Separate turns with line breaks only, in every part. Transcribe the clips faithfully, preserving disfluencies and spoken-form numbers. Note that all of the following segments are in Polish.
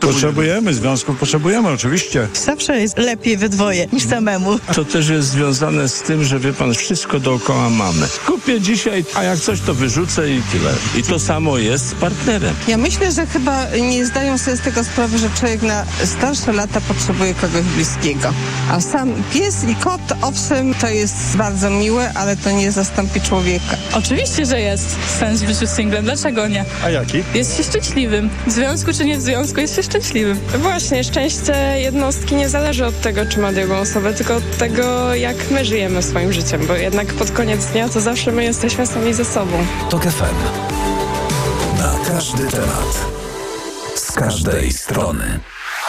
Potrzebujemy, związków potrzebujemy oczywiście.
Zawsze jest lepiej we dwoje niż samemu.
To też jest związane z tym, że wie pan, wszystko dookoła mamy. Kupię dzisiaj, a jak coś to wyrzucę i tyle. I to samo jest z partnerem.
Ja myślę, że chyba nie zdają sobie z tego sprawy, że człowiek na starsze lata potrzebuje kogoś bliskiego. A sam pies i kot, owszem, to jest bardzo miłe, ale to nie zastąpi człowieka.
Oczywiście, że jest sens w życiu singlem. Dlaczego nie?
A jaki?
Jest się szczęśliwym. W związku czy nie w związku, jest się szczęśliwym.
Właśnie, szczęście jednostki nie zależy od tego, czy ma drugą osobę, tylko od tego, jak my żyjemy swoim życiem, bo jednak pod koniec dnia to zawsze my jesteśmy sami ze sobą.
Tok F M. Na każdy temat. Z każdej strony.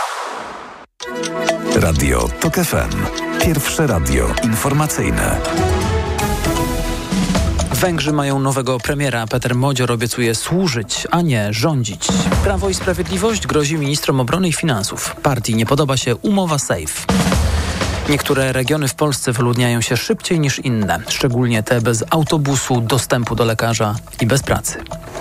Radio Tok F M. Pierwsze radio informacyjne.
Węgrzy mają nowego premiera. Peter Modzior obiecuje służyć, a nie rządzić. Prawo i Sprawiedliwość grozi ministrom obrony i finansów. Partii nie podoba się umowa SAFE. Niektóre regiony w Polsce wyludniają się szybciej niż inne, szczególnie te bez autobusu, dostępu do lekarza i bez pracy.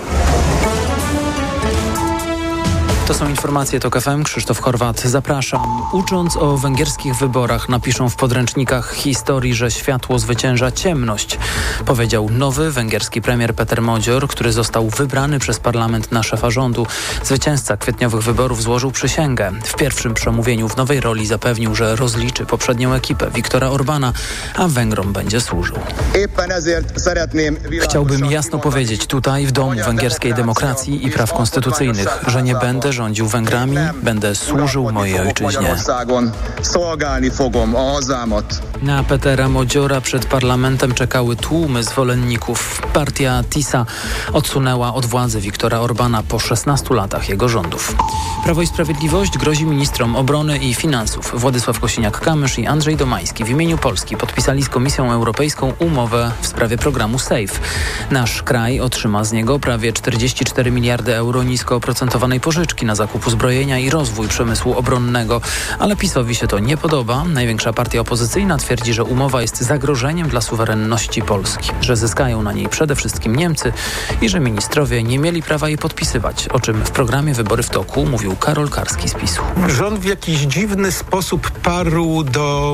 To są informacje Tok F M. Krzysztof Chorwat, zapraszam. Ucząc o węgierskich wyborach, napiszą w podręcznikach historii, że światło zwycięża ciemność, powiedział nowy węgierski premier Peter Modzior, który został wybrany przez parlament na szefa rządu. Zwycięzca kwietniowych wyborów złożył przysięgę. W pierwszym przemówieniu w nowej roli zapewnił, że rozliczy poprzednią ekipę Viktora Orbana, a Węgrom będzie służył. Chciałbym jasno powiedzieć tutaj, w domu węgierskiej demokracji i praw konstytucyjnych, że nie będę rządził Węgrami, będę służył mojej ojczyźnie. Na Petera Modziora przed parlamentem czekały tłumy zwolenników. Partia TISA odsunęła od władzy Viktora Orbana po szesnastu latach jego rządów. Prawo i Sprawiedliwość grozi ministrom obrony i finansów. Władysław Kosiniak-Kamysz i Andrzej Domański w imieniu Polski podpisali z Komisją Europejską umowę w sprawie programu SAFE. Nasz kraj otrzyma z niego prawie czterdzieści cztery miliardy euro nisko oprocentowanej pożyczki na zakup uzbrojenia i rozwój przemysłu obronnego. Ale PiS-owi się to nie podoba. Największa partia opozycyjna twierdzi, że umowa jest zagrożeniem dla suwerenności Polski, że zyskają na niej przede wszystkim Niemcy i że ministrowie nie mieli prawa jej podpisywać, o czym w programie Wybory w toku mówił Karol Karski z PiS-u.
Rząd w jakiś dziwny sposób parł do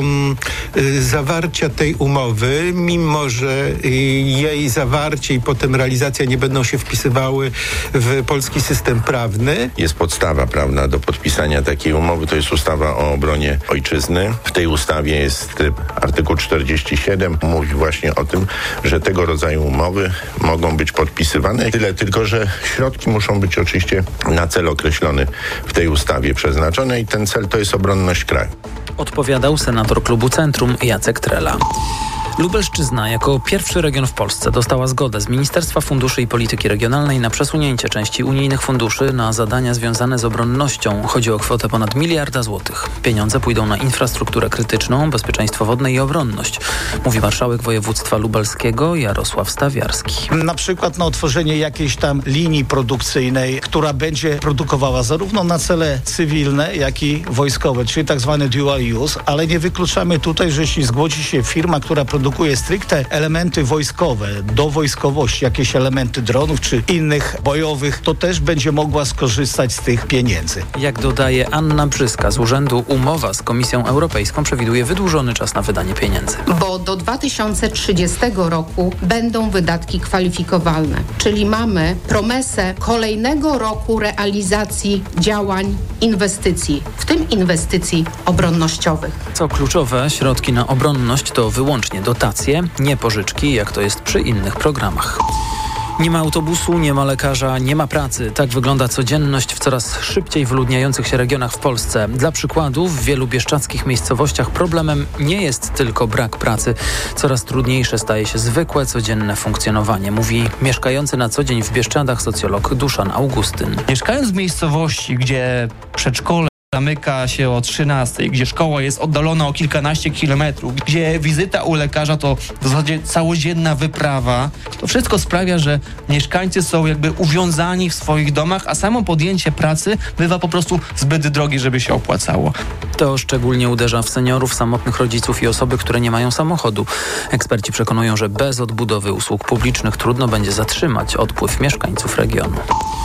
y, zawarcia tej umowy, mimo że y, jej zawarcie i potem realizacja nie będą się wpisywały w polski system prawny.
Jest podstawa prawna do podpisania takiej umowy, to jest ustawa o obronie ojczyzny. W tej ustawie jest artykuł czterdziesty siódmy, mówi właśnie o tym, że tego rodzaju umowy mogą być podpisywane. Tyle tylko, że środki muszą być oczywiście na cel określony w tej ustawie przeznaczone i ten cel to jest obronność kraju.
Odpowiadał senator klubu Centrum Jacek Trela. Lubelszczyzna jako pierwszy region w Polsce dostała zgodę z Ministerstwa Funduszy i Polityki Regionalnej na przesunięcie części unijnych funduszy na zadania związane z obronnością. Chodzi o kwotę ponad miliarda złotych. Pieniądze pójdą na infrastrukturę krytyczną, bezpieczeństwo wodne i obronność, mówi marszałek województwa lubelskiego Jarosław Stawiarski.
Na przykład na otworzenie jakiejś tam linii produkcyjnej, która będzie produkowała zarówno na cele cywilne, jak i wojskowe, czyli tak zwany dual use, ale nie wykluczamy tutaj, że jeśli zgłodzi się firma, która produkuje produkuje stricte elementy wojskowe, do wojskowości, jakieś elementy dronów czy innych bojowych, to też będzie mogła skorzystać z tych pieniędzy.
Jak dodaje Anna Brzyska z urzędu, umowa z Komisją Europejską przewiduje wydłużony czas na wydanie pieniędzy.
Bo do dwa tysiące trzydziestego roku będą wydatki kwalifikowalne, czyli mamy promesę kolejnego roku realizacji działań, inwestycji, w tym inwestycji obronnościowych.
Co kluczowe, środki na obronność to wyłącznie dotacje, nie pożyczki, jak to jest przy innych programach. Nie ma autobusu, nie ma lekarza, nie ma pracy. Tak wygląda codzienność w coraz szybciej wyludniających się regionach w Polsce. Dla przykładu, w wielu bieszczadzkich miejscowościach problemem nie jest tylko brak pracy. Coraz trudniejsze staje się zwykłe, codzienne funkcjonowanie, mówi mieszkający na co dzień w Bieszczadach socjolog Duszan Augustyn.
Mieszkając w miejscowości, gdzie przedszkole zamyka się o trzynastej, gdzie szkoła jest oddalona o kilkanaście kilometrów, gdzie wizyta u lekarza to w zasadzie całodzienna wyprawa. To wszystko sprawia, że mieszkańcy są jakby uwiązani w swoich domach, a samo podjęcie pracy bywa po prostu zbyt drogie, żeby się opłacało.
To szczególnie uderza w seniorów, samotnych rodziców i osoby, które nie mają samochodu. Eksperci przekonują, że bez odbudowy usług publicznych trudno będzie zatrzymać odpływ mieszkańców regionu.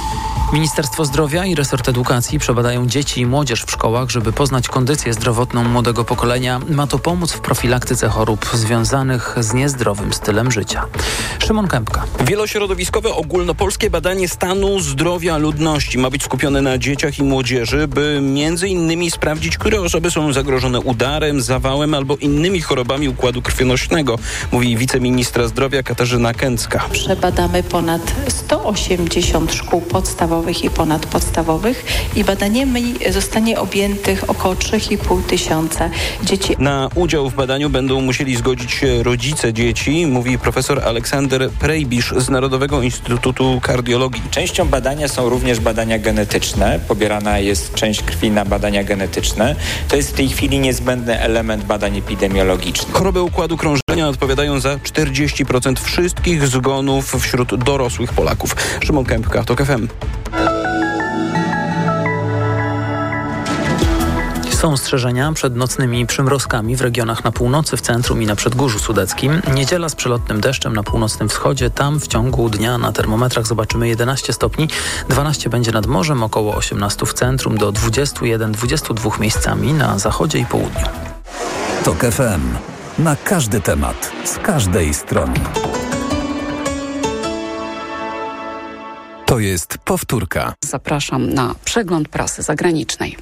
Ministerstwo Zdrowia i resort edukacji przebadają dzieci i młodzież w szkołach, żeby poznać kondycję zdrowotną młodego pokolenia. Ma to pomóc w profilaktyce chorób związanych z niezdrowym stylem życia. Szymon Kępka.
Wielośrodowiskowe ogólnopolskie badanie stanu zdrowia ludności ma być skupione na dzieciach i młodzieży, by między innymi sprawdzić, które osoby są zagrożone udarem, zawałem albo innymi chorobami układu krwionośnego, mówi wiceministra zdrowia Katarzyna Kęcka.
Przebadamy ponad sto osiemdziesiąt szkół podstawowych i ponadpodstawowych i badaniami zostanie objętych około trzy i pół tysiąca dzieci.
Na udział w badaniu będą musieli zgodzić się rodzice dzieci, mówi profesor Aleksander Prejbisz z Narodowego Instytutu Kardiologii.
Częścią badania są również badania genetyczne. Pobierana jest część krwi na badania genetyczne. To jest w tej chwili niezbędny element badań epidemiologicznych.
Choroby układu krążenia odpowiadają za czterdzieści procent wszystkich zgonów wśród dorosłych Polaków. Szymon Kępka, TOK F M.
Są ostrzeżenia przed nocnymi przymrozkami w regionach na północy, w centrum i na Przedgórzu Sudeckim. Niedziela z przelotnym deszczem na północnym wschodzie. Tam w ciągu dnia na termometrach zobaczymy jedenaście stopni. dwanaście będzie nad morzem, około osiemnaście w centrum, do dwadzieścia jeden dwadzieścia dwa miejscami na zachodzie i południu.
TOK F M. Na każdy temat, z każdej strony. To jest powtórka.
Zapraszam na przegląd prasy zagranicznej.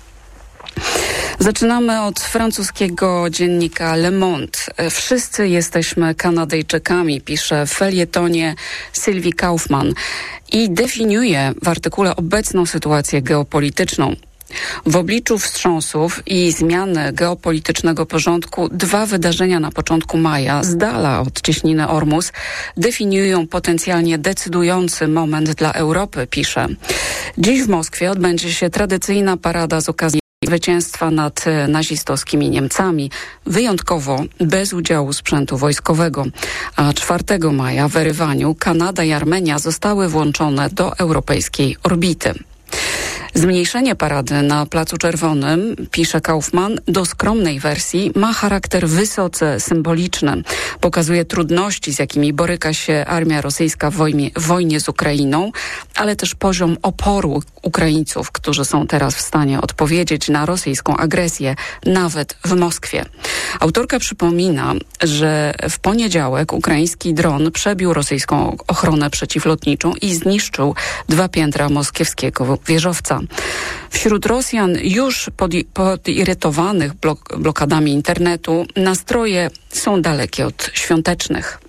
Zaczynamy od francuskiego dziennika Le Monde. Wszyscy jesteśmy Kanadyjczykami, pisze w felietonie Sylwii Kaufmann i definiuje w artykule obecną sytuację geopolityczną. W obliczu wstrząsów i zmiany geopolitycznego porządku dwa wydarzenia na początku maja z dala od cieśniny Ormus definiują potencjalnie decydujący moment dla Europy, pisze. Dziś w Moskwie odbędzie się tradycyjna parada z okazji zwycięstwa nad nazistowskimi Niemcami, wyjątkowo bez udziału sprzętu wojskowego. A czwartego maja w Erywaniu Kanada i Armenia zostały włączone do europejskiej orbity. Zmniejszenie parady na Placu Czerwonym, pisze Kaufmann, do skromnej wersji ma charakter wysoce symboliczny. Pokazuje trudności, z jakimi boryka się armia rosyjska w wojnie, w wojnie z Ukrainą, ale też poziom oporu Ukraińców, którzy są teraz w stanie odpowiedzieć na rosyjską agresję, nawet w Moskwie. Autorka przypomina, że w poniedziałek ukraiński dron przebił rosyjską ochronę przeciwlotniczą i zniszczył dwa piętra moskiewskiego wieżowca. Wśród Rosjan już pod, podirytowanych blok, blokadami internetu nastroje są dalekie od świątecznych.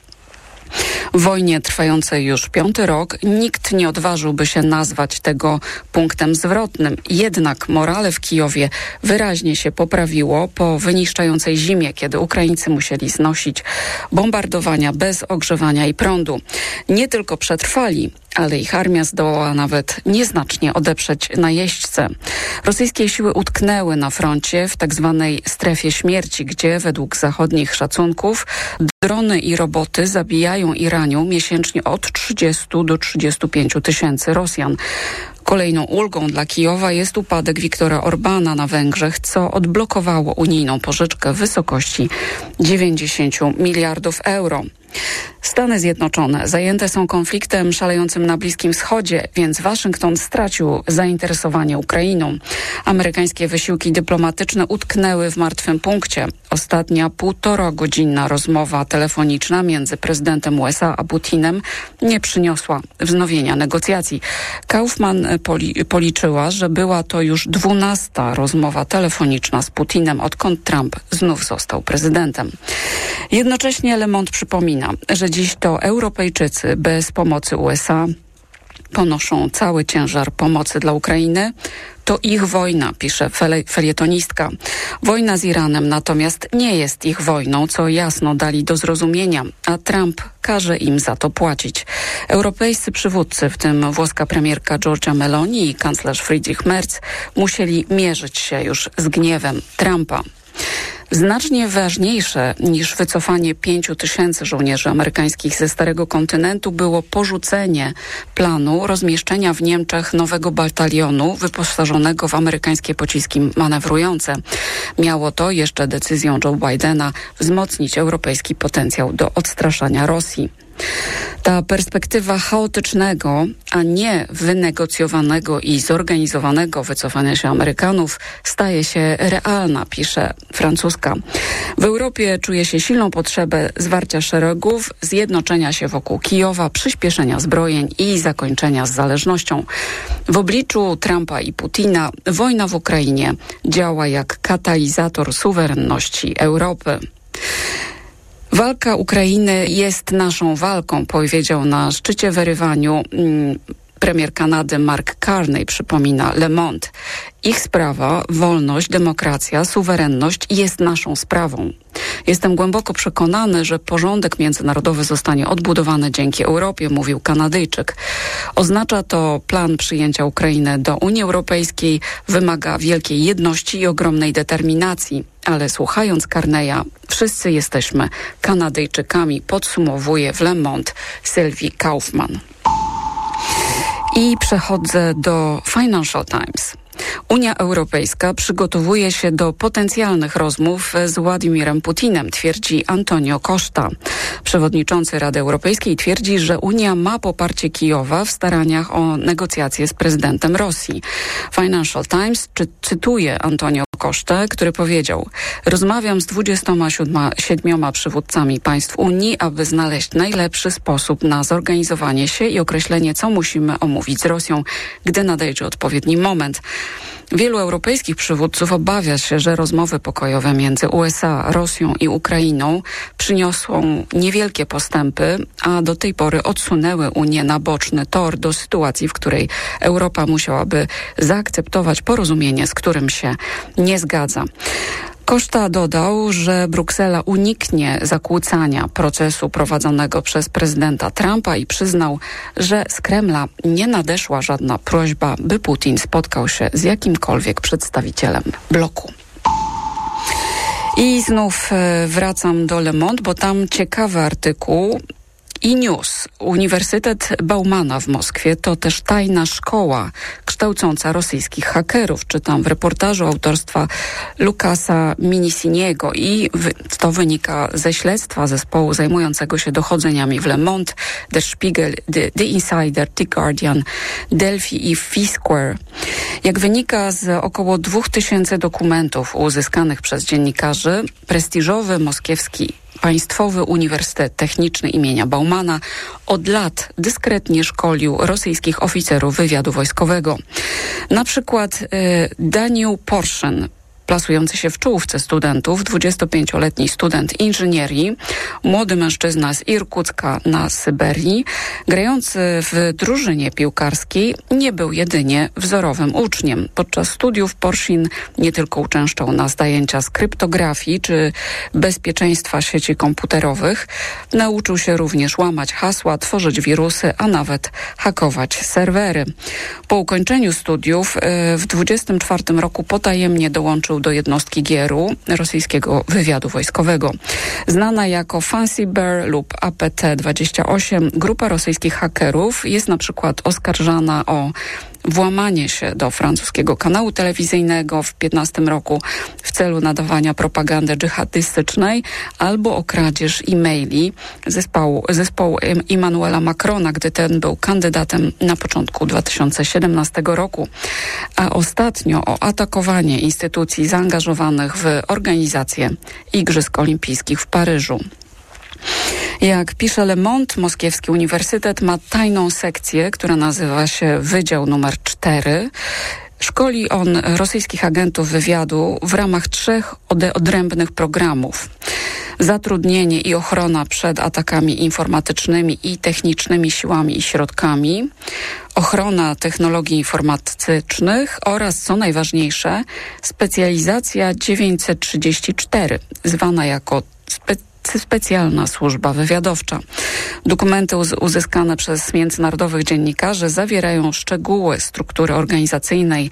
W wojnie trwającej już piąty rok nikt nie odważyłby się nazwać tego punktem zwrotnym. Jednak morale w Kijowie wyraźnie się poprawiło po wyniszczającej zimie, kiedy Ukraińcy musieli znosić bombardowania bez ogrzewania i prądu. Nie tylko przetrwali, ale ich armia zdołała nawet nieznacznie odeprzeć najeźdźcę. Rosyjskie siły utknęły na froncie w tak zwanej strefie śmierci, gdzie według zachodnich szacunków drony i roboty zabijają i ranią miesięcznie od trzydziestu do trzydziestu pięciu tysięcy Rosjan. Kolejną ulgą dla Kijowa jest upadek Viktora Orbana na Węgrzech, co odblokowało unijną pożyczkę w wysokości dziewięćdziesięciu miliardów euro. Stany Zjednoczone zajęte są konfliktem szalejącym na Bliskim Wschodzie, więc Waszyngton stracił zainteresowanie Ukrainą. Amerykańskie wysiłki dyplomatyczne utknęły w martwym punkcie. Ostatnia półtoragodzinna rozmowa telefoniczna między prezydentem U S A a Putinem nie przyniosła wznowienia negocjacji. Kaufmann poli- policzyła, że była to już dwunasta rozmowa telefoniczna z Putinem, odkąd Trump znów został prezydentem. Jednocześnie Le Monde przypomina, że dziś to Europejczycy bez pomocy U S A ponoszą cały ciężar pomocy dla Ukrainy. To ich wojna, pisze fele- felietonistka. Wojna z Iranem natomiast nie jest ich wojną, co jasno dali do zrozumienia, a Trump każe im za to płacić. Europejscy przywódcy, w tym włoska premierka Giorgia Meloni i kanclerz Friedrich Merz, musieli mierzyć się już z gniewem Trumpa. Znacznie ważniejsze niż wycofanie pięciu tysięcy żołnierzy amerykańskich ze Starego Kontynentu było porzucenie planu rozmieszczenia w Niemczech nowego batalionu wyposażonego w amerykańskie pociski manewrujące. Miało to jeszcze decyzją Joe Bidena wzmocnić europejski potencjał do odstraszania Rosji. Ta perspektywa chaotycznego, a nie wynegocjowanego i zorganizowanego wycofania się Amerykanów staje się realna, pisze francuska. W Europie czuje się silną potrzebę zwarcia szeregów, zjednoczenia się wokół Kijowa, przyspieszenia zbrojeń i zakończenia z zależnością. W obliczu Trumpa i Putina wojna w Ukrainie działa jak katalizator suwerenności Europy. Walka Ukrainy jest naszą walką, powiedział na szczycie w Erywaniu mm, premier Kanady Mark Carney, przypomina Le Monde. Ich sprawa, wolność, demokracja, suwerenność jest naszą sprawą. Jestem głęboko przekonany, że porządek międzynarodowy zostanie odbudowany dzięki Europie, mówił Kanadyjczyk. Oznacza to plan przyjęcia Ukrainy do Unii Europejskiej, wymaga wielkiej jedności i ogromnej determinacji. Ale słuchając Carneya, wszyscy jesteśmy Kanadyjczykami, podsumowuje w Le Monde Sylwii Kaufman. I przechodzę do Financial Times. Unia Europejska przygotowuje się do potencjalnych rozmów z Władimirem Putinem, twierdzi Antonio Costa. Przewodniczący Rady Europejskiej twierdzi, że Unia ma poparcie Kijowa w staraniach o negocjacje z prezydentem Rosji. Financial Times czy, cytuje Antonio Costę, który powiedział: rozmawiam z dwudziestoma siedmioma przywódcami państw Unii, aby znaleźć najlepszy sposób na zorganizowanie się i określenie, co musimy omówić z Rosją, gdy nadejdzie odpowiedni moment. Wielu europejskich przywódców obawia się, że rozmowy pokojowe między U S A, Rosją i Ukrainą przyniosą niewielkie postępy, a do tej pory odsunęły Unię na boczny tor do sytuacji, w której Europa musiałaby zaakceptować porozumienie, z którym się nie zgadza. Costa dodał, że Bruksela uniknie zakłócania procesu prowadzonego przez prezydenta Trumpa i przyznał, że z Kremla nie nadeszła żadna prośba, by Putin spotkał się z jakimkolwiek przedstawicielem bloku. I znów wracam do Le Monde, bo tam ciekawy artykuł. I News. Uniwersytet Baumana w Moskwie to też tajna szkoła kształcąca rosyjskich hakerów. Czytam w reportażu autorstwa Lukasa Minisiniego i to wynika ze śledztwa zespołu zajmującego się dochodzeniami w Le Monde, Der Spiegel, The, The Insider, The Guardian, Delphi i Foursquare. Jak wynika z około dwóch tysięcy dokumentów uzyskanych przez dziennikarzy, prestiżowy moskiewski Państwowy Uniwersytet Techniczny imienia Baumana od lat dyskretnie szkolił rosyjskich oficerów wywiadu wojskowego. Na przykład y, Daniel Porszyn, plasujący się w czołówce studentów, dwudziestopięcioletni student inżynierii, młody mężczyzna z Irkucka na Syberii, grający w drużynie piłkarskiej, nie był jedynie wzorowym uczniem. Podczas studiów Porszyn nie tylko uczęszczał na zajęcia z kryptografii czy bezpieczeństwa sieci komputerowych, nauczył się również łamać hasła, tworzyć wirusy, a nawet hakować serwery. Po ukończeniu studiów w dwudziestym czwartym roku potajemnie dołączył do jednostki G R U, rosyjskiego wywiadu wojskowego. Znana jako Fancy Bear lub A P T dwadzieścia osiem, grupa rosyjskich hakerów jest na przykład oskarżana o włamanie się do francuskiego kanału telewizyjnego w piętnastym roku w celu nadawania propagandy dżihadystycznej albo o kradzież e-maili zespołu, zespołu Emmanuela Macrona, gdy ten był kandydatem na początku dwa tysiące siedemnastego roku, a ostatnio o atakowanie instytucji zaangażowanych w organizację Igrzysk Olimpijskich w Paryżu. Jak pisze Le Monde, Moskiewski Uniwersytet ma tajną sekcję, która nazywa się Wydział numer cztery. Szkoli on rosyjskich agentów wywiadu w ramach trzech odrębnych programów. Zatrudnienie i ochrona przed atakami informatycznymi i technicznymi siłami i środkami, ochrona technologii informatycznych oraz, co najważniejsze, specjalizacja dziewięćset trzydzieści cztery, zwana jako specjalizacja specjalna służba wywiadowcza. Dokumenty uz- uzyskane przez międzynarodowych dziennikarzy zawierają szczegóły struktury organizacyjnej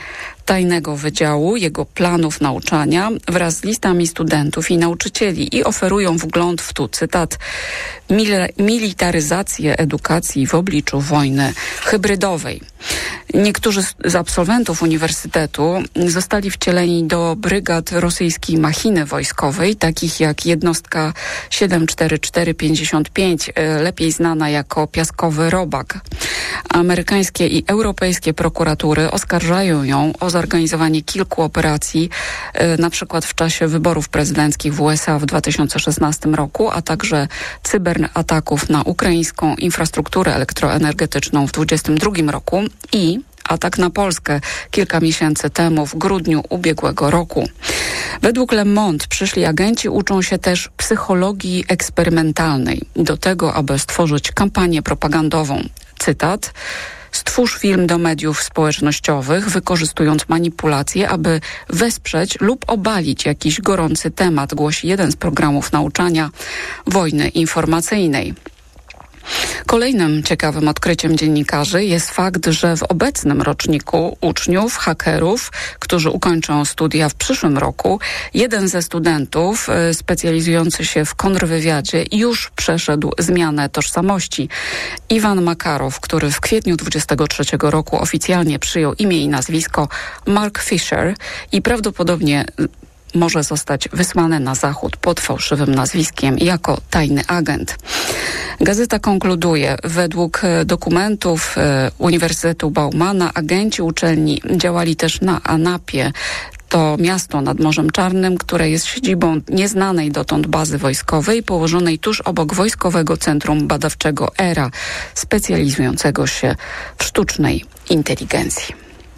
tajnego wydziału, jego planów nauczania wraz z listami studentów i nauczycieli i oferują wgląd w, tu cytat, mil- militaryzację edukacji w obliczu wojny hybrydowej. Niektórzy z absolwentów uniwersytetu zostali wcieleni do brygad rosyjskiej machiny wojskowej, takich jak jednostka siedem cztery cztery pięćdziesiąt pięć, lepiej znana jako Piaskowy Robak. Amerykańskie i europejskie prokuratury oskarżają ją o zorganizowanie kilku operacji, na przykład w czasie wyborów prezydenckich w U S A w dwa tysiące szesnastym roku, a także cyberataków na ukraińską infrastrukturę elektroenergetyczną w dwudziestym drugim roku i atak na Polskę kilka miesięcy temu, w grudniu ubiegłego roku. Według Le Monde przyszli agenci uczą się też psychologii eksperymentalnej do tego, aby stworzyć kampanię propagandową. Cytat: stwórz film do mediów społecznościowych, wykorzystując manipulacje, aby wesprzeć lub obalić jakiś gorący temat, głosi jeden z programów nauczania wojny informacyjnej. Kolejnym ciekawym odkryciem dziennikarzy jest fakt, że w obecnym roczniku uczniów, hakerów, którzy ukończą studia w przyszłym roku, jeden ze studentów y, specjalizujący się w kontrwywiadzie już przeszedł zmianę tożsamości. Iwan Makarow, który w kwietniu dwudziestego trzeciego roku oficjalnie przyjął imię i nazwisko Mark Fisher i prawdopodobnie może zostać wysłany na zachód pod fałszywym nazwiskiem jako tajny agent. Gazeta konkluduje, według dokumentów Uniwersytetu Baumana agenci uczelni działali też na Anapie. To miasto nad Morzem Czarnym, które jest siedzibą nieznanej dotąd bazy wojskowej położonej tuż obok Wojskowego Centrum Badawczego E R A, specjalizującego się w sztucznej inteligencji.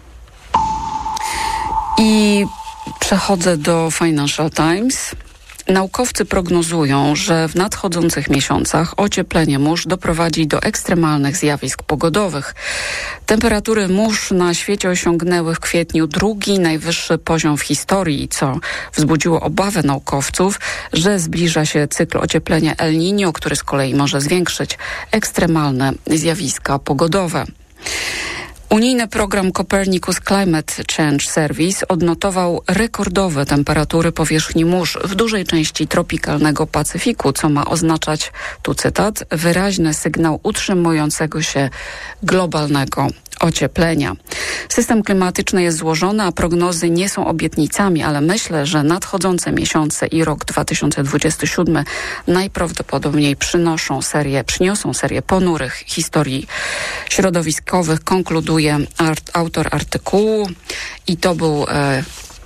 I przechodzę do Financial Times. Naukowcy prognozują, że w nadchodzących miesiącach ocieplenie mórz doprowadzi do ekstremalnych zjawisk pogodowych. Temperatury mórz na świecie osiągnęły w kwietniu drugi najwyższy poziom w historii, co wzbudziło obawę naukowców, że zbliża się cykl ocieplenia El Niño, który z kolei może zwiększyć ekstremalne zjawiska pogodowe. Unijny program Copernicus Climate Change Service odnotował rekordowe temperatury powierzchni mórz w dużej części tropikalnego Pacyfiku, co ma oznaczać, tu cytat, wyraźny sygnał utrzymującego się globalnego ocieplenia. System klimatyczny jest złożony, a prognozy nie są obietnicami, ale myślę, że nadchodzące miesiące i rok dwa tysiące dwudziesty siódmy najprawdopodobniej przynoszą serię, przyniosą serię ponurych historii środowiskowych, konkluduje art, autor artykułu i to był e,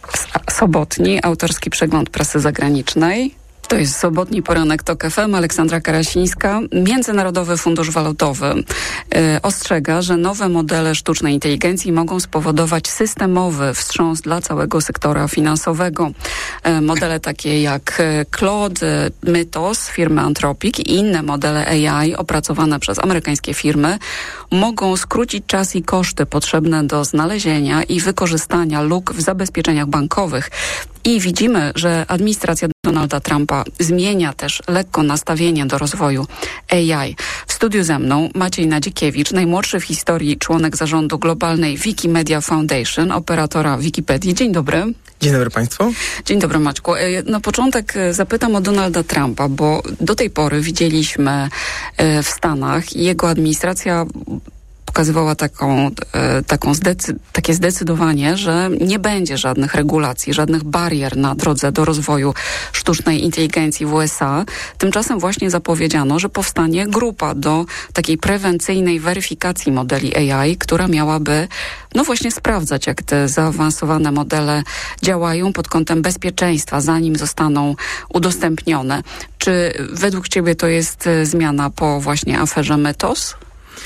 sobotni autorski przegląd prasy zagranicznej. To jest sobotni poranek TOK F M, Aleksandra Karasińska. Międzynarodowy Fundusz Walutowy y, ostrzega, że nowe modele sztucznej inteligencji mogą spowodować systemowy wstrząs dla całego sektora finansowego. Y, modele takie jak Claude, Mythos firmy Anthropic i inne modele A I opracowane przez amerykańskie firmy mogą skrócić czas i koszty potrzebne do znalezienia i wykorzystania luk w zabezpieczeniach bankowych. I widzimy, że administracja Donalda Trumpa zmienia też lekko nastawienie do rozwoju A I. W studiu ze mną Maciej Nadzikiewicz, najmłodszy w historii członek zarządu globalnej Wikimedia Foundation, operatora Wikipedii. Dzień dobry.
Dzień dobry Państwu.
Dzień dobry Maćku. Na początek zapytam o Donalda Trumpa, bo do tej pory widzieliśmy w Stanach i jego administracja pokazywała taką, taką zdecy- takie zdecydowanie, że nie będzie żadnych regulacji, żadnych barier na drodze do rozwoju sztucznej inteligencji w U S A. Tymczasem właśnie zapowiedziano, że powstanie grupa do takiej prewencyjnej weryfikacji modeli A I, która miałaby no właśnie sprawdzać, jak te zaawansowane modele działają pod kątem bezpieczeństwa, zanim zostaną udostępnione. Czy według Ciebie to jest zmiana po właśnie aferze Mythos?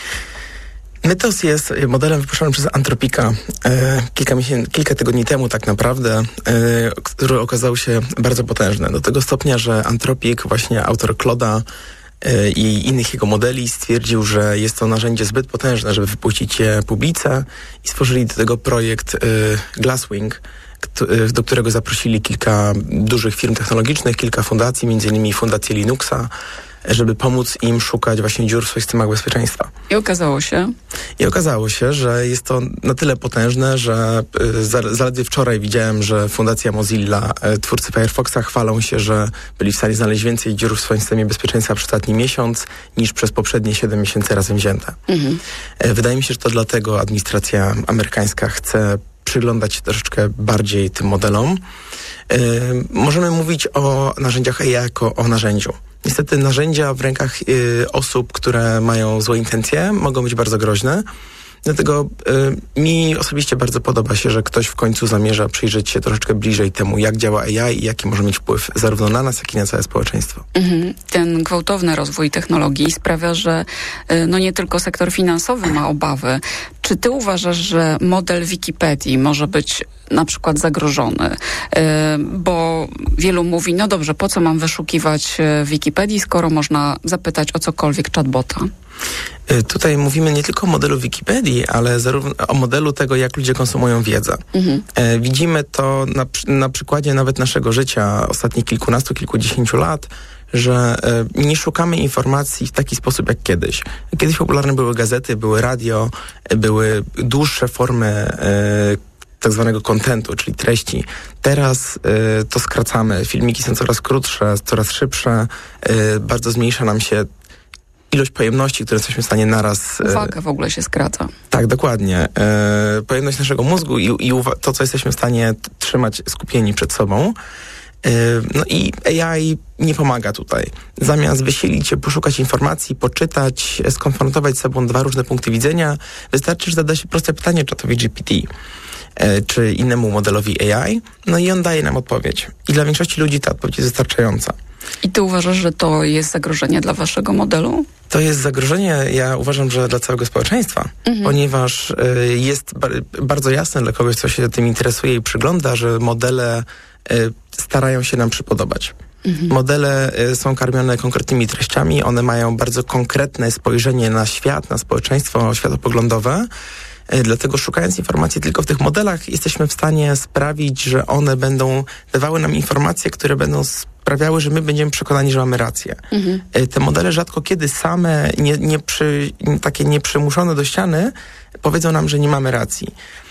Mythos jest modelem wypuszczonym przez Anthropica e, kilka, miesięcy, kilka tygodni temu tak naprawdę, e, który okazał się bardzo potężny. Do tego stopnia, że Anthropic, właśnie autor Claude'a e, i innych jego modeli, stwierdził, że jest to narzędzie zbyt potężne, żeby wypuścić je publice i stworzyli do tego projekt e, Glasswing, do którego zaprosili kilka dużych firm technologicznych, kilka fundacji, między innymi Fundację Linuxa, żeby pomóc im szukać właśnie dziur w swoich systemach bezpieczeństwa.
I okazało się?
I okazało się, że jest to na tyle potężne, że y, zaledwie wczoraj widziałem, że Fundacja Mozilla, y, twórcy Firefoxa, chwalą się, że byli w stanie znaleźć więcej dziur w swoim systemie bezpieczeństwa przez ostatni miesiąc niż przez poprzednie siedem miesięcy razem wzięte. Mhm. Y, wydaje mi się, że to dlatego administracja amerykańska chce przyglądać się troszeczkę bardziej tym modelom. Yy, możemy mówić o narzędziach A I jako o narzędziu. Niestety narzędzia w rękach yy, osób, które mają złe intencje, mogą być bardzo groźne. Dlatego y, mi osobiście bardzo podoba się, że ktoś w końcu zamierza przyjrzeć się troszeczkę bliżej temu, jak działa A I i jaki może mieć wpływ zarówno na nas, jak i na całe społeczeństwo.
Mhm. Ten gwałtowny rozwój technologii sprawia, że y, no nie tylko sektor finansowy ma obawy. Czy ty uważasz, że model Wikipedii może być na przykład zagrożony? Y, bo wielu mówi, no dobrze, po co mam wyszukiwać w Wikipedii, skoro można zapytać o cokolwiek chatbota?
Tutaj mówimy nie tylko o modelu Wikipedii, ale zarówno o modelu tego, jak ludzie konsumują wiedzę. Mhm. E, widzimy to na, na przykładzie nawet naszego życia ostatnich kilkunastu, kilkudziesięciu lat, że e, nie szukamy informacji w taki sposób jak kiedyś. Kiedyś popularne były gazety, były radio, e, były dłuższe formy e, tak zwanego kontentu, czyli treści. Teraz y, to skracamy. Filmiki są coraz krótsze, coraz szybsze. Y, bardzo zmniejsza nam się ilość pojemności, które jesteśmy w stanie naraz...
Uwaga w ogóle się skraca.
Tak, dokładnie. E, pojemność naszego mózgu i, i uwa- to, co jesteśmy w stanie t- trzymać skupieni przed sobą. E, no i A I nie pomaga tutaj. Zamiast wysilić się, poszukać informacji, poczytać, skonfrontować z sobą dwa różne punkty widzenia, wystarczy, że zada się proste pytanie czatowi G P T e, czy innemu modelowi A I, no i on daje nam odpowiedź. I dla większości ludzi ta odpowiedź jest wystarczająca.
I ty uważasz, że to jest zagrożenie dla waszego modelu?
To jest zagrożenie, ja uważam, że dla całego społeczeństwa, mhm. ponieważ y, jest bar- bardzo jasne dla kogoś, kto się tym interesuje i przygląda, że modele y, starają się nam przypodobać. Mhm. Modele y, są karmione konkretnymi treściami, one mają bardzo konkretne spojrzenie na świat, na społeczeństwo światopoglądowe. Dlatego szukając informacji tylko w tych modelach jesteśmy w stanie sprawić, że one będą dawały nam informacje, które będą sprawiały, że my będziemy przekonani, że mamy rację. Mhm. Te modele rzadko kiedy same, nie, nie przy, takie nieprzymuszone do ściany, powiedzą nam, że nie mamy racji.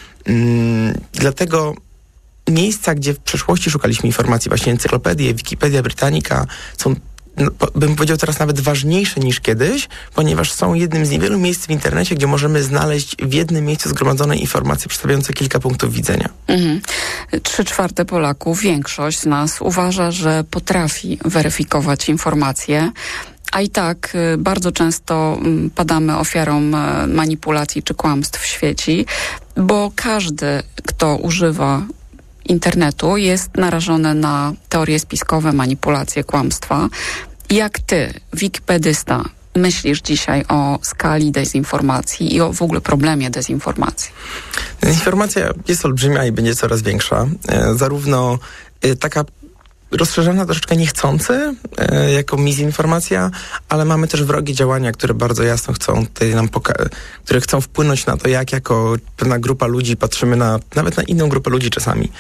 Hmm, dlatego miejsca, gdzie w przeszłości szukaliśmy informacji, właśnie encyklopedie, Wikipedia Britannica, są, no, bym powiedział, teraz nawet ważniejsze niż kiedyś, ponieważ są jednym z niewielu miejsc w internecie, gdzie możemy znaleźć w jednym miejscu zgromadzone informacje przedstawiające kilka punktów widzenia. Mhm.
Trzy czwarte Polaków, większość z nas uważa, że potrafi weryfikować informacje, a i tak y, bardzo często y, padamy ofiarą y, manipulacji czy kłamstw w sieci, bo każdy, kto używa internetu, jest narażony na teorie spiskowe, manipulacje, kłamstwa. Jak ty, wikipedysta, myślisz dzisiaj o skali dezinformacji i o w ogóle problemie dezinformacji?
Dezinformacja jest olbrzymia i będzie coraz większa. E, zarówno e, taka rozszerzana troszeczkę niechcący, e, jako mizinformacja, ale mamy też wrogie działania, które bardzo jasno chcą tutaj nam poka- które chcą wpłynąć na to, jak jako pewna grupa ludzi patrzymy na, nawet na inną grupę ludzi czasami.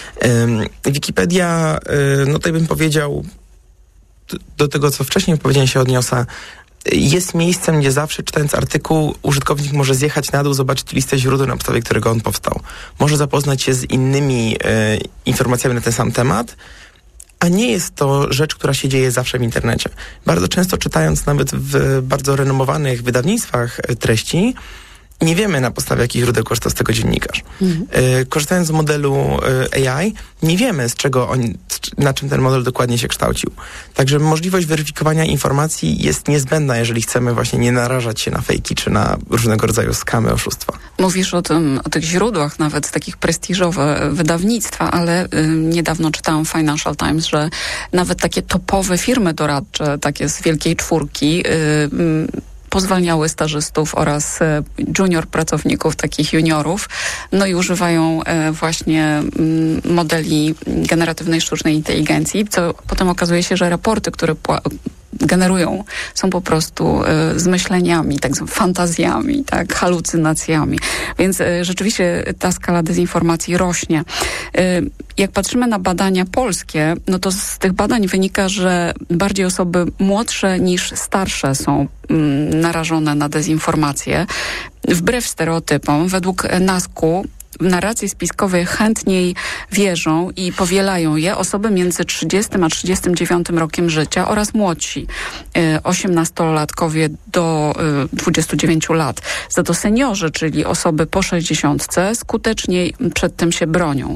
E, Wikipedia, e, no tutaj bym powiedział, do, do tego, co wcześniej powiedziałem, się odniosę, jest miejscem, gdzie zawsze czytając artykuł użytkownik może zjechać na dół, zobaczyć listę źródeł, na podstawie którego on powstał. Może zapoznać się z innymi e, informacjami na ten sam temat, a nie jest to rzecz, która się dzieje zawsze w internecie. Bardzo często czytając nawet w bardzo renomowanych wydawnictwach treści, nie wiemy, na podstawie jakich źródeł korzysta z tego dziennikarz. Mhm. Y, korzystając z modelu y, A I, nie wiemy, z czego on, na czym ten model dokładnie się kształcił. Także możliwość weryfikowania informacji jest niezbędna, jeżeli chcemy właśnie nie narażać się na fejki, czy na różnego rodzaju skamy, oszustwa.
Mówisz o tym, o tych źródłach, nawet takich prestiżowe wydawnictwa, ale y, niedawno czytałam w Financial Times, że nawet takie topowe firmy doradcze, takie z wielkiej czwórki, y, y, pozwalniały stażystów oraz junior pracowników, takich juniorów, no i używają właśnie modeli generatywnej sztucznej inteligencji, co potem okazuje się, że raporty, które generują, są po prostu y, zmyśleniami, tak zwanymi fantazjami, tak, halucynacjami. Więc y, rzeczywiście ta skala dezinformacji rośnie. Y, jak patrzymy na badania polskie, no to z tych badań wynika, że bardziej osoby młodsze niż starsze są mm, narażone na dezinformację. Wbrew stereotypom, według nasku w narracje spiskowe chętniej wierzą i powielają je osoby między trzydziestym a trzydziestym dziewiątym rokiem życia oraz młodsi, osiemnastolatkowie do dwudziestu dziewięciu lat. Za to seniorzy, czyli osoby po sześćdziesiątce, skuteczniej przed tym się bronią.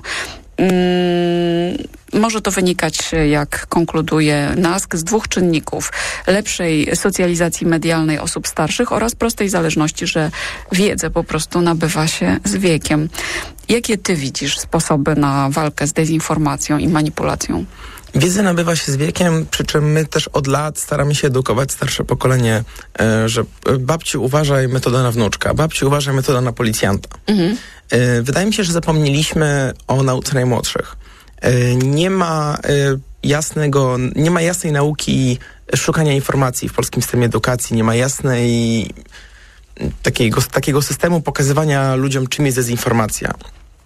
Hmm, może to wynikać, jak konkluduje nask, z dwóch czynników. Lepszej socjalizacji medialnej osób starszych oraz prostej zależności, że wiedzę po prostu nabywa się z wiekiem. Jakie ty widzisz sposoby na walkę z dezinformacją i manipulacją?
Wiedzę nabywa się z wiekiem, przy czym my też od lat staramy się edukować starsze pokolenie, e, że babciu, uważaj, metoda na wnuczka, babciu, uważaj, metoda na policjanta. Mhm. E, wydaje mi się, że zapomnieliśmy o nauce najmłodszych. E, nie ma e, jasnego, nie ma jasnej nauki szukania informacji w polskim systemie edukacji, nie ma jasnej takiego, takiego systemu pokazywania ludziom, czym jest dezinformacja.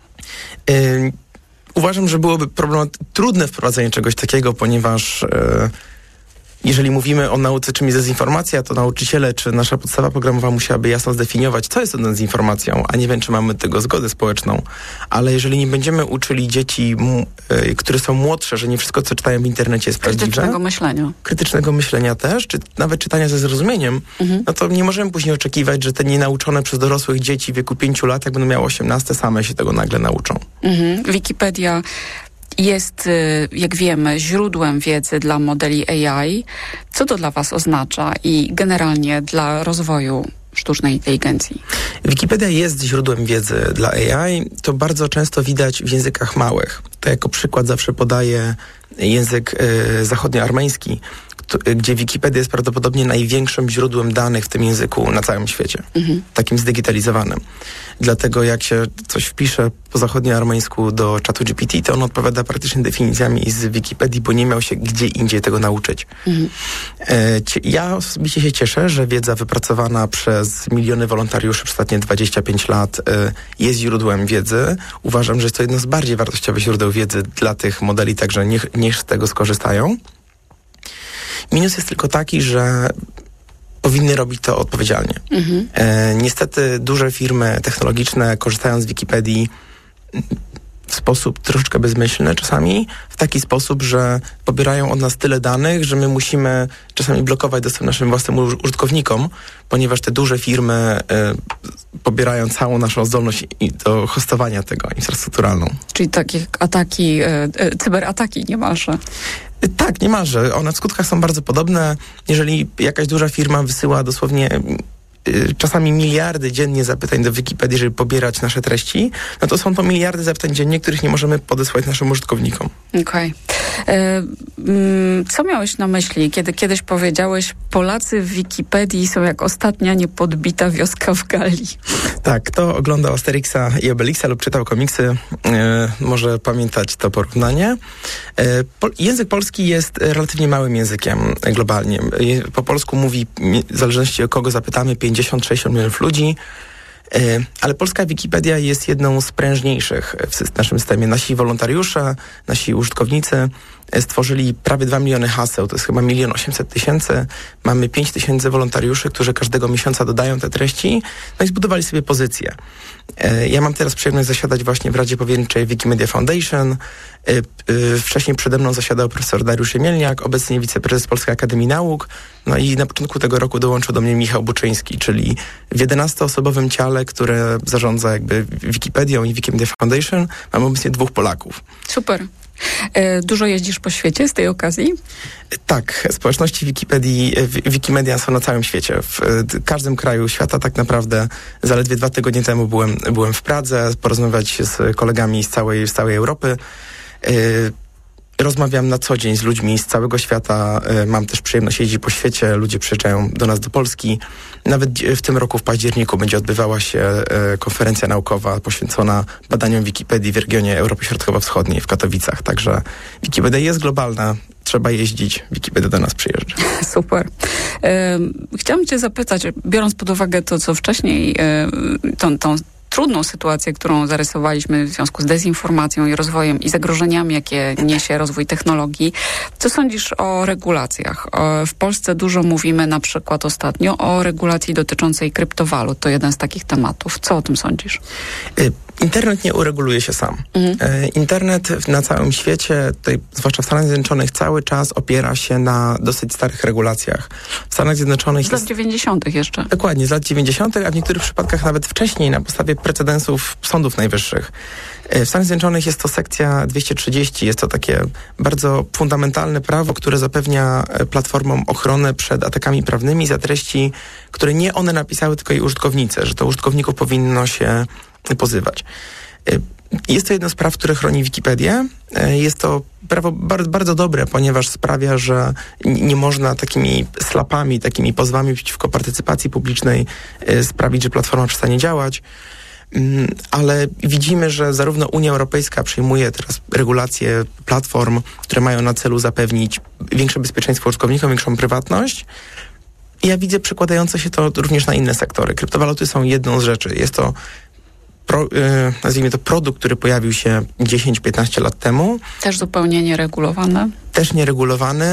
E, Uważam, że byłoby problem, trudne wprowadzenie czegoś takiego, ponieważ e, jeżeli mówimy o nauce, czym jest dezinformacja, to nauczyciele czy nasza podstawa programowa musiałaby jasno zdefiniować, co jest to dezinformacją, a nie wiem, czy mamy tego zgodę społeczną. Ale jeżeli nie będziemy uczyli dzieci, m, e, które są młodsze, że nie wszystko, co czytają w internecie jest prawdziwe.
Krytycznego myślenia.
Krytycznego myślenia też, czy nawet czytania ze zrozumieniem, mhm. no to nie możemy później oczekiwać, że te nienauczone przez dorosłych dzieci w wieku pięciu lat, jak będą miały osiemnaście, same się tego nagle nauczą.
Mhm. Wikipedia jest, jak wiemy, źródłem wiedzy dla modeli A I. Co to dla was oznacza i generalnie dla rozwoju sztucznej inteligencji?
Wikipedia jest źródłem wiedzy dla A I. To bardzo często widać w językach małych. To jako przykład zawsze podaję język y, zachodnioarmeński, gdzie Wikipedia jest prawdopodobnie największym źródłem danych w tym języku na całym świecie. Mhm. Takim zdigitalizowanym. Dlatego jak się coś wpisze po zachodnioarmeńsku do czatu G P T, to on odpowiada praktycznie definicjami z Wikipedii, bo nie miał się gdzie indziej tego nauczyć. Mhm. E, ja osobiście się cieszę, że wiedza wypracowana przez miliony wolontariuszy przez ostatnie dwadzieścia pięć lat e, jest źródłem wiedzy. Uważam, że jest to jedno z bardziej wartościowych źródeł wiedzy dla tych modeli, także niech, niech z tego skorzystają. Minus jest tylko taki, że powinny robić to odpowiedzialnie. Mhm. E, niestety duże firmy technologiczne korzystają z Wikipedii w sposób troszeczkę bezmyślny czasami, w taki sposób, że pobierają od nas tyle danych, że my musimy czasami blokować dostęp naszym własnym użytkownikom, ponieważ te duże firmy e, pobierają całą naszą zdolność i do hostowania tego, infrastrukturalną.
Czyli takie ataki, e, e, cyberataki niemalże.
Tak, niemalże. One w skutkach są bardzo podobne. Jeżeli jakaś duża firma wysyła dosłownie y, czasami miliardy dziennie zapytań do Wikipedii, żeby pobierać nasze treści, no to są to miliardy zapytań dziennie, których nie możemy podesłać naszym użytkownikom.
Okej. Okay. Co miałeś na myśli, kiedy kiedyś powiedziałeś, Polacy w Wikipedii są jak ostatnia niepodbita wioska w Galii?
Tak, kto oglądał Asterixa i Obelixa lub czytał komiksy, e, może pamiętać to porównanie. E, po, język polski jest relatywnie małym językiem globalnie. E, po polsku mówi, w zależności od kogo zapytamy, pięćdziesiąt sześćdziesiąt milionów ludzi. Ale polska Wikipedia jest jedną z prężniejszych w naszym systemie. Nasi wolontariusze, nasi użytkownicy stworzyli prawie dwa miliony haseł, to jest chyba milion osiemset tysięcy. Mamy pięć tysięcy wolontariuszy, którzy każdego miesiąca dodają te treści, no i zbudowali sobie pozycję. Ja mam teraz przyjemność zasiadać właśnie w Radzie Powierniczej Wikimedia Foundation. Wcześniej przede mną zasiadał profesor Dariusz Jemielniak, obecnie wiceprezes Polskiej Akademii Nauk. No i na początku tego roku dołączył do mnie Michał Buczyński, czyli w jedenastoosobowym ciale, które zarządza jakby Wikipedią i Wikimedia Foundation, mam obecnie dwóch Polaków.
Super. E, dużo jeździsz po świecie z tej okazji?
Tak, społeczności Wikipedii, Wikimedia są na całym świecie. W każdym kraju świata tak naprawdę. Zaledwie dwa tygodnie temu byłem, byłem w Pradze, porozmawiać się z kolegami z całej, z całej Europy. E, Rozmawiam na co dzień z ludźmi z całego świata. Mam też przyjemność jeździć po świecie. Ludzie przyjeżdżają do nas do Polski. Nawet w tym roku w październiku będzie odbywała się konferencja naukowa poświęcona badaniom Wikipedii w regionie Europy Środkowo-Wschodniej w Katowicach. Także Wikipedia jest globalna. trzeba jeździć, Wikipedia do nas przyjeżdża.
Super. E, chciałam cię zapytać, biorąc pod uwagę to, co wcześniej, e, tą, tą trudną sytuację, którą zarysowaliśmy w związku z dezinformacją i rozwojem i zagrożeniami, jakie niesie rozwój technologii. Co sądzisz o regulacjach? O, w Polsce dużo mówimy na przykład ostatnio o regulacji dotyczącej kryptowalut. To jeden z takich tematów. Co o tym sądzisz?
Internet nie ureguluje się sam. Mhm. Internet na całym świecie, tutaj, zwłaszcza w Stanach Zjednoczonych, cały czas opiera się na dosyć starych regulacjach. W Stanach Zjednoczonych
z lat dziewięćdziesiątych jeszcze.
Dokładnie, z lat dziewięćdziesiątych, a w niektórych przypadkach nawet wcześniej, na podstawie precedensów sądów najwyższych. W Stanach Zjednoczonych jest to sekcja dwieście trzydzieści. Jest to takie bardzo fundamentalne prawo, które zapewnia platformom ochronę przed atakami prawnymi za treści, które nie one napisały, tylko i użytkownicy, że to użytkowników powinno się pozywać. Jest to jedno z praw, które chroni Wikipedię. Jest to prawo bardzo, bardzo dobre, ponieważ sprawia, że nie można takimi slapami, takimi pozwami przeciwko partycypacji publicznej sprawić, że platforma przestanie działać. Ale widzimy, że zarówno Unia Europejska przyjmuje teraz regulacje platform, które mają na celu zapewnić większe bezpieczeństwo użytkownikom, większą prywatność. I ja widzę przekładające się to również na inne sektory. Kryptowaluty są jedną z rzeczy. Jest to Pro, yy, nazwijmy to produkt, który pojawił się dziesięć piętnaście lat temu.
Też zupełnie nieregulowany.
Też nieregulowany.